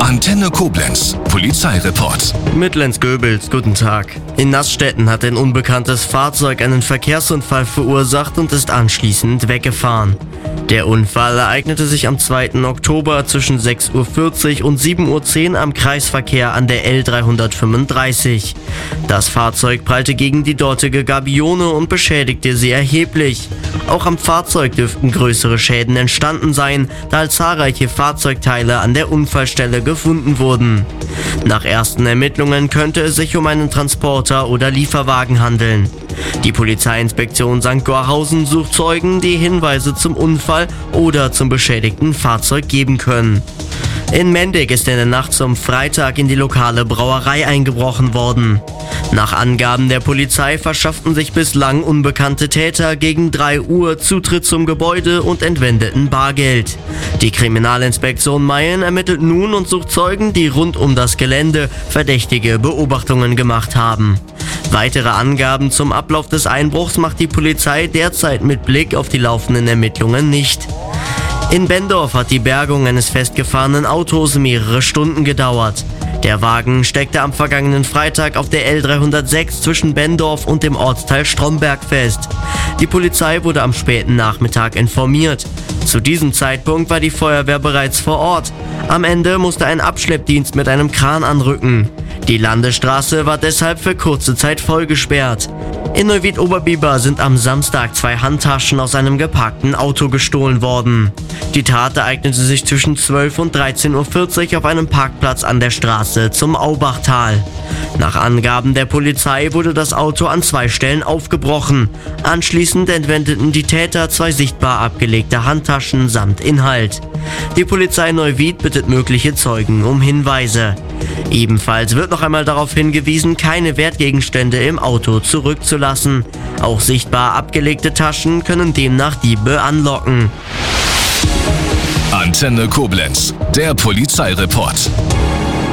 Antenne Koblenz, Polizeireport. Mit Lenz Goebels, guten Tag. In Naßstetten hat ein unbekanntes Fahrzeug einen Verkehrsunfall verursacht und ist anschließend weggefahren. Der Unfall ereignete sich am 2. Oktober zwischen 6:40 Uhr und 7:10 Uhr am Kreisverkehr an der L335. Das Fahrzeug prallte gegen die dortige Gabione und beschädigte sie erheblich. Auch am Fahrzeug dürften größere Schäden entstanden sein, da zahlreiche Fahrzeugteile an der Unfallstelle gefunden wurden. Nach ersten Ermittlungen könnte es sich um einen Transporter oder Lieferwagen handeln. Die Polizeiinspektion St. Gorhausen sucht Zeugen, die Hinweise zum Unfall oder zum beschädigten Fahrzeug geben können. In Mendig ist in der Nacht zum Freitag in die lokale Brauerei eingebrochen worden. Nach Angaben der Polizei verschafften sich bislang unbekannte Täter gegen 3 Uhr Zutritt zum Gebäude und entwendeten Bargeld. Die Kriminalinspektion Mayen ermittelt nun und sucht Zeugen, die rund um das Gelände verdächtige Beobachtungen gemacht haben. Weitere Angaben zum Ablauf des Einbruchs macht die Polizei derzeit mit Blick auf die laufenden Ermittlungen nicht. In Benndorf hat die Bergung eines festgefahrenen Autos mehrere Stunden gedauert. Der Wagen steckte am vergangenen Freitag auf der L306 zwischen Benndorf und dem Ortsteil Stromberg fest. Die Polizei wurde am späten Nachmittag informiert. Zu diesem Zeitpunkt war die Feuerwehr bereits vor Ort. Am Ende musste ein Abschleppdienst mit einem Kran anrücken. Die Landesstraße war deshalb für kurze Zeit vollgesperrt. In Neuwied-Oberbiber sind am Samstag 2 Handtaschen aus einem geparkten Auto gestohlen worden. Die Tat ereignete sich zwischen 12 und 13:40 Uhr auf einem Parkplatz an der Straße zum Aubachtal. Nach Angaben der Polizei wurde das Auto an 2 Stellen aufgebrochen. Anschließend entwendeten die Täter 2 sichtbar abgelegte Handtaschen samt Inhalt. Die Polizei Neuwied bittet mögliche Zeugen um Hinweise. Ebenfalls wird noch einmal darauf hingewiesen, keine Wertgegenstände im Auto zurückzulassen. Auch sichtbar abgelegte Taschen können demnach Diebe anlocken. Antenne Koblenz, der Polizeireport.